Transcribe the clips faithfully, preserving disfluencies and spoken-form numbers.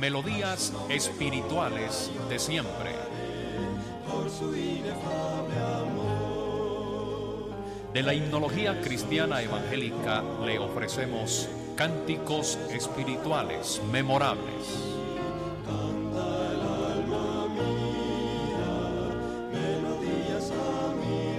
melodías espirituales de siempre. Por su inefable amor. De la himnología cristiana evangélica le ofrecemos cánticos espirituales memorables. Canta el alma mía, melodías a mi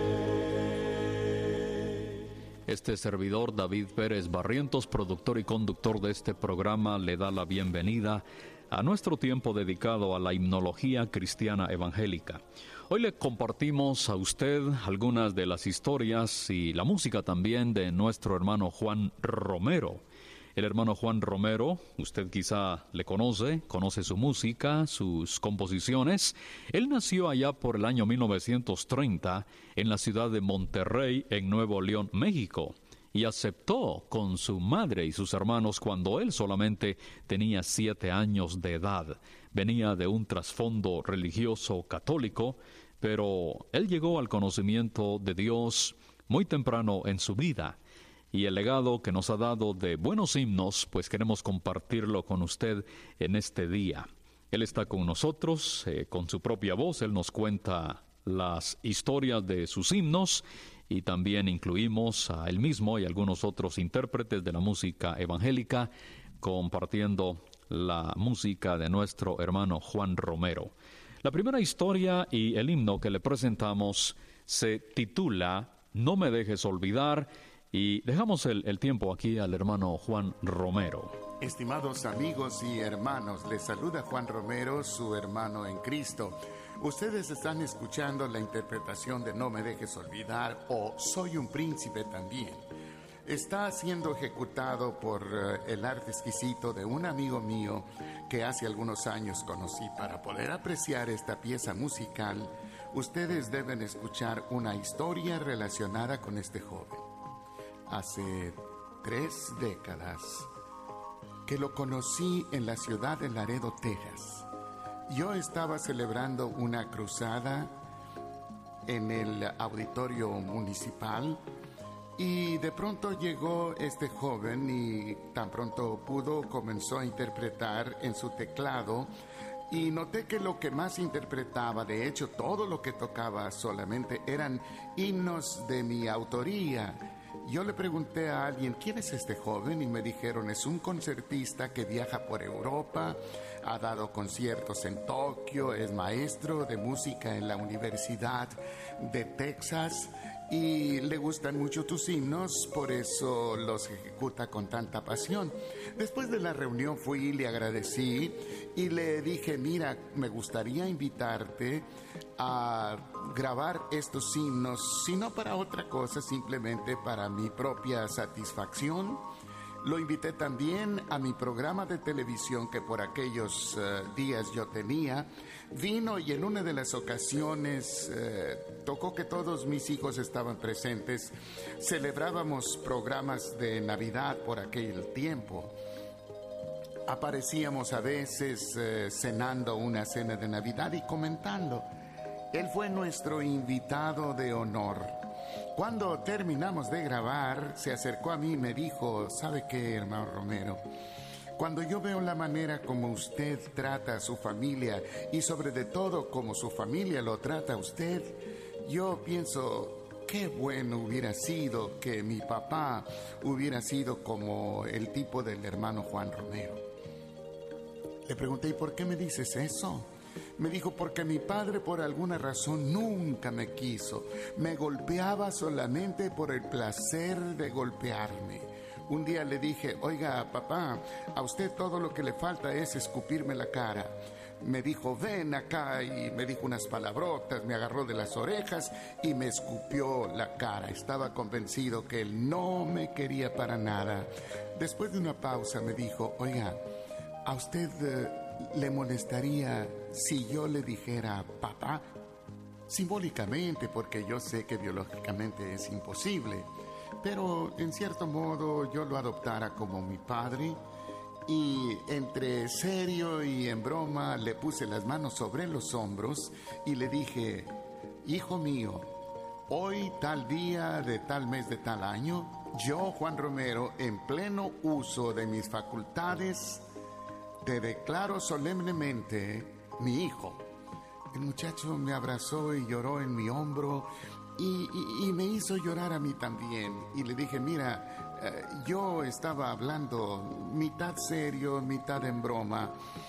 rey. Este servidor David Pérez Barrientos, productor y conductor de este programa, le da la bienvenida a nuestro tiempo dedicado a la himnología cristiana evangélica. Hoy le compartimos a usted algunas de las historias y la música también de nuestro hermano Juan Romero. El hermano Juan Romero, usted quizá le conoce, conoce su música, sus composiciones. Él nació allá por el año mil novecientos treinta en la ciudad de Monterrey, en Nuevo León, México, y aceptó con su madre y sus hermanos cuando él solamente tenía siete años de edad. Venía de un trasfondo religioso católico, pero él llegó al conocimiento de Dios muy temprano en su vida. Y el legado que nos ha dado de buenos himnos, pues queremos compartirlo con usted en este día. Él está con nosotros, eh, con su propia voz. Él nos cuenta las historias de sus himnos y también incluimos a él mismo y algunos otros intérpretes de la música evangélica compartiendo la música de nuestro hermano Juan Romero. La primera historia y el himno que le presentamos se titula No me dejes olvidar. Y dejamos el, el tiempo aquí al hermano Juan Romero. Estimados amigos y hermanos, les saluda Juan Romero, su hermano en Cristo. Ustedes están escuchando la interpretación de No me dejes olvidar o Soy un príncipe también. Está siendo ejecutado por uh, el arte exquisito de un amigo mío que hace algunos años conocí. Para poder apreciar esta pieza musical, ustedes deben escuchar una historia relacionada con este joven. Hace tres décadas que lo conocí en la ciudad de Laredo, Texas. Yo estaba celebrando una cruzada en el auditorio municipal y de pronto llegó este joven y tan pronto pudo comenzó a interpretar en su teclado y noté que lo que más interpretaba, de hecho todo lo que tocaba solamente eran himnos de mi autoría. Yo le pregunté a alguien, ¿quién es este joven? Y me dijeron, es un concertista que viaja por Europa, ha dado conciertos en Tokio, es maestro de música en la Universidad de Texas y le gustan mucho tus himnos, por eso los ejecuta con tanta pasión. Después de la reunión fui y le agradecí y le dije, mira, me gustaría invitarte a grabar estos himnos, si no para otra cosa, simplemente para mi propia satisfacción. Lo invité también a mi programa de televisión que por aquellos uh, días yo tenía. Vino y en una de las ocasiones uh, tocó que todos mis hijos estaban presentes. Celebrábamos programas de Navidad por aquel tiempo. Aparecíamos a veces uh, cenando una cena de Navidad y comentando. Él fue nuestro invitado de honor. Cuando terminamos de grabar, se acercó a mí y me dijo, ¿sabe qué, hermano Romero? Cuando yo veo la manera como usted trata a su familia y sobre de todo como su familia lo trata a usted, yo pienso, qué bueno hubiera sido que mi papá hubiera sido como el tipo del hermano Juan Romero. Le pregunté, ¿y por qué me dices eso? Me dijo, porque mi padre por alguna razón nunca me quiso. Me golpeaba solamente por el placer de golpearme. Un día le dije, oiga, papá, a usted todo lo que le falta es escupirme la cara. Me dijo, ven acá, y me dijo unas palabrotas, me agarró de las orejas y me escupió la cara. Estaba convencido que él no me quería para nada. Después de una pausa me dijo, oiga, ¿a usted eh, le molestaría si yo le dijera papá? Simbólicamente, porque yo sé que biológicamente es imposible, pero en cierto modo yo lo adoptara como mi padre y entre serio y en broma le puse las manos sobre los hombros y le dije, hijo mío, hoy tal día de tal mes de tal año, yo, Juan Romero, en pleno uso de mis facultades, te declaro solemnemente mi hijo. El muchacho me abrazó y lloró en mi hombro y, y, y me hizo llorar a mí también. Y le dije, mira, eh, yo estaba hablando mitad serio, mitad en broma,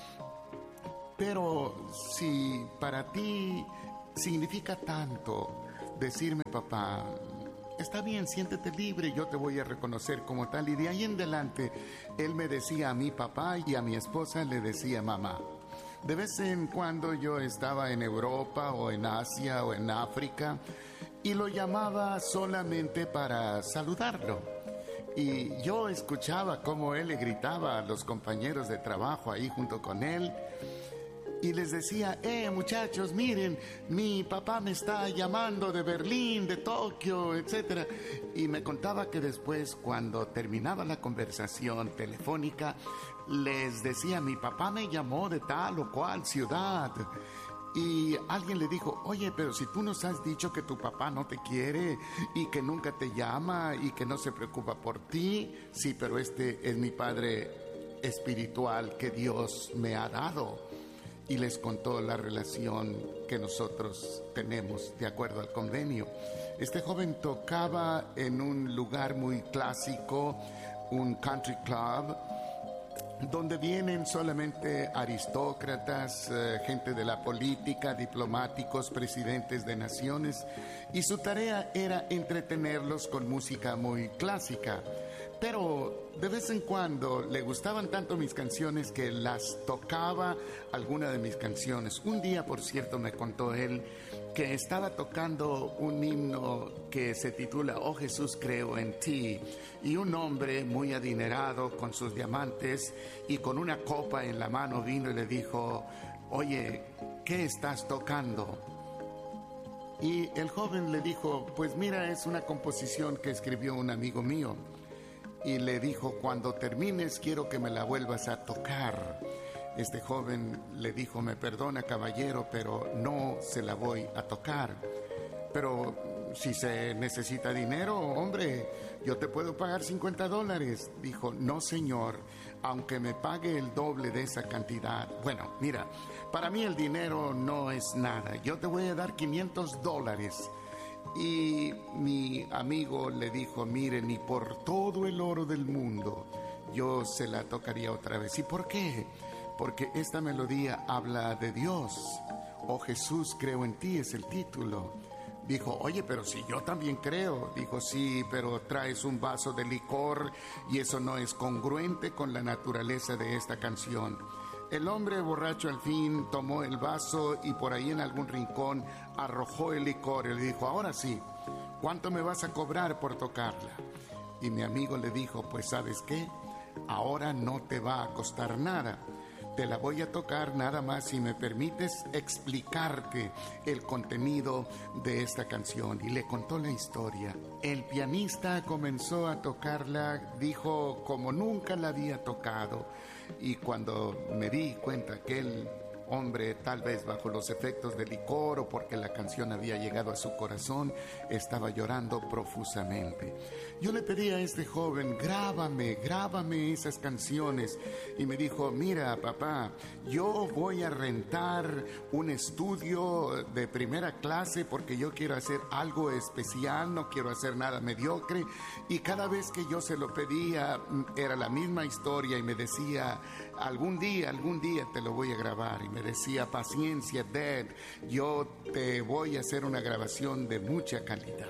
pero si para ti significa tanto decirme papá, está bien, siéntete libre, yo te voy a reconocer como tal. Y de ahí en adelante, él me decía a mi papá y a mi esposa le decía mamá. De vez en cuando yo estaba en Europa o en Asia o en África y lo llamaba solamente para saludarlo. Y yo escuchaba cómo él le gritaba a los compañeros de trabajo ahí junto con él. Y les decía, eh, muchachos, miren, mi papá me está llamando de Berlín, de Tokio, etcétera. Y me contaba que después, cuando terminaba la conversación telefónica, les decía, mi papá me llamó de tal o cual ciudad. Y alguien le dijo, oye, pero si tú nos has dicho que tu papá no te quiere y que nunca te llama y que no se preocupa por ti. Sí, pero este es mi padre espiritual que Dios me ha dado. Y les contó la relación que nosotros tenemos de acuerdo al convenio. Este joven tocaba en un lugar muy clásico, un country club, donde vienen solamente aristócratas, eh, gente de la política, diplomáticos, presidentes de naciones, y su tarea era entretenerlos con música muy clásica. Pero de vez en cuando le gustaban tanto mis canciones que las tocaba alguna de mis canciones. Un día, por cierto, me contó él que estaba tocando un himno que se titula Oh Jesús, creo en ti, y un hombre muy adinerado con sus diamantes y con una copa en la mano vino y le dijo, oye, ¿qué estás tocando? Y el joven le dijo, pues mira, es una composición que escribió un amigo mío. Y le dijo, cuando termines quiero que me la vuelvas a tocar. Este joven le dijo, me perdona caballero, pero no se la voy a tocar. Pero si se necesita dinero, hombre, yo te puedo pagar cincuenta dólares. Dijo, no señor, aunque me pague el doble de esa cantidad. Bueno, mira, para mí el dinero no es nada. Yo te voy a dar quinientos dólares. Y mi amigo le dijo, mire, ni por todo el oro del mundo yo se la tocaría otra vez. ¿Y por qué? Porque esta melodía habla de Dios. Oh Jesús, creo en ti, es el título. Dijo, oye, pero si yo también creo. Dijo, sí, pero traes un vaso de licor y eso no es congruente con la naturaleza de esta canción. El hombre borracho al fin tomó el vaso y por ahí en algún rincón arrojó el licor y le dijo, ahora sí, ¿cuánto me vas a cobrar por tocarla? Y mi amigo le dijo, pues ¿sabes qué? Ahora no te va a costar nada. Te la voy a tocar nada más si me permites explicarte el contenido de esta canción. Y le contó la historia. El pianista comenzó a tocarla, dijo, como nunca la había tocado. Y cuando me di cuenta que el hombre, tal vez bajo los efectos del licor o porque la canción había llegado a su corazón, estaba llorando profusamente. Yo le pedí a este joven, grábame, grábame esas canciones. Y me dijo, mira papá, yo voy a rentar un estudio de primera clase porque yo quiero hacer algo especial, no quiero hacer nada mediocre. Y cada vez que yo se lo pedía, era la misma historia y me decía, algún día, algún día te lo voy a grabar. Y me decía, paciencia, Dad, yo te voy a hacer una grabación de mucha calidad.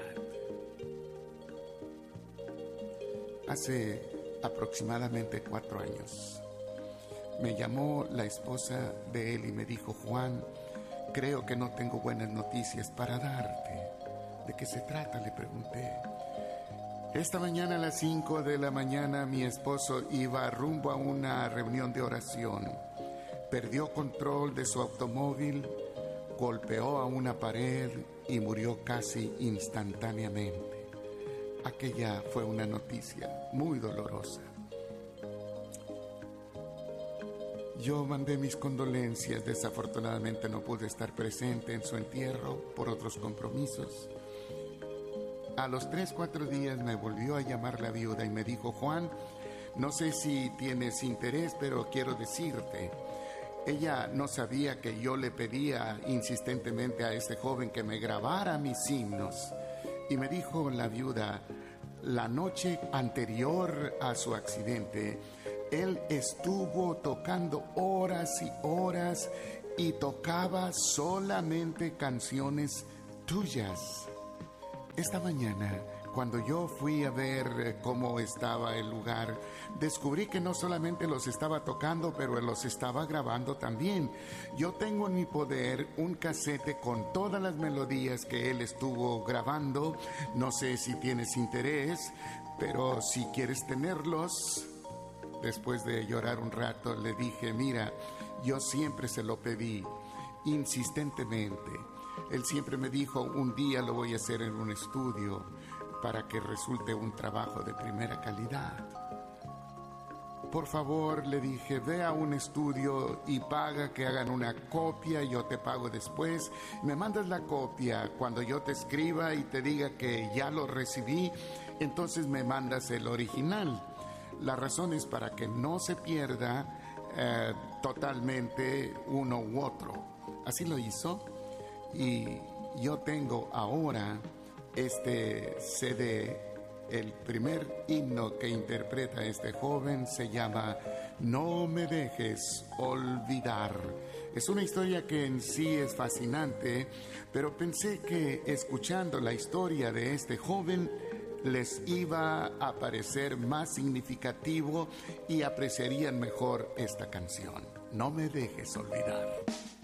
Hace aproximadamente cuatro años me llamó la esposa de él y me dijo, Juan, creo que no tengo buenas noticias para darte. ¿De qué se trata?, le pregunté. Esta mañana a las cinco de la mañana mi esposo iba rumbo a una reunión de oración. Perdió control de su automóvil, golpeó a una pared y murió casi instantáneamente. Aquella fue una noticia muy dolorosa. Yo mandé mis condolencias, desafortunadamente no pude estar presente en su entierro por otros compromisos. A los tres, cuatro días me volvió a llamar la viuda y me dijo, Juan, No sé si tienes interés, pero quiero decirte, ella no sabía que yo le pedía insistentemente a este joven que me grabara mis himnos. Y me dijo la viuda, la noche anterior a su accidente, él estuvo tocando horas y horas y tocaba solamente canciones tuyas. Esta mañana, cuando yo fui a ver cómo estaba el lugar, descubrí que no solamente los estaba tocando, pero los estaba grabando también. Yo tengo en mi poder un casete con todas las melodías que él estuvo grabando. No sé si tienes interés, pero si quieres tenerlos. Después de llorar un rato, le dije, mira, yo siempre se lo pedí, insistentemente. Él siempre me dijo, un día lo voy a hacer en un estudio para que resulte un trabajo de primera calidad. Por favor, le dije, ve a un estudio y paga que hagan una copia, yo te pago después. Me mandas la copia cuando yo te escriba y te diga que ya lo recibí, entonces me mandas el original. La razón es para que no se pierda eh, totalmente uno u otro. Así lo hizo y yo tengo ahora este C D. El primer himno que interpreta este joven se llama No me dejes olvidar. Es una historia que en sí es fascinante, pero pensé que escuchando la historia de este joven les iba a parecer más significativo y apreciarían mejor esta canción. No me dejes olvidar.